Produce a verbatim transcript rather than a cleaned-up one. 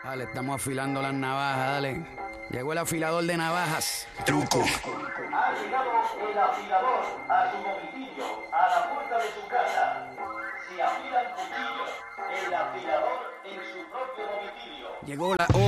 Dale, estamos afilando las navajas, dale. Llegó el afilador de navajas. Truco. Ha llegado el afilador a su domicilio, a la puerta de su casa. Si afilan cuchillos, el afilador en su propio domicilio. Llegó la